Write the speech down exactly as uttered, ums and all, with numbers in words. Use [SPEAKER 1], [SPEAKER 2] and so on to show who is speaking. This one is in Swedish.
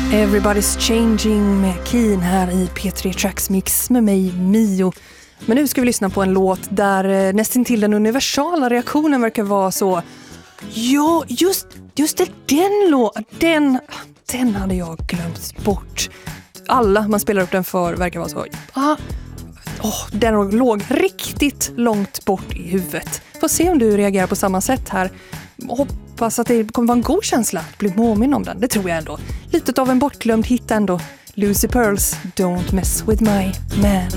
[SPEAKER 1] Everybody's Changing med Keen här i P tre Tracks Mix med mig, Mio. Men nu ska vi lyssna på en låt där nästan till den universala reaktionen verkar vara så: ja, just, just det, den låten, den, den hade jag glömt bort. Alla man spelar upp den för verkar vara så: ah, oh, den låg riktigt långt bort i huvudet. Får se om du reagerar på samma sätt här. Hoppas att det kommer vara en god känsla att bli påminn om den. Det tror jag ändå. Lite av en bortglömd hit ändå. Lucy Pearls, Don't Mess With My Man.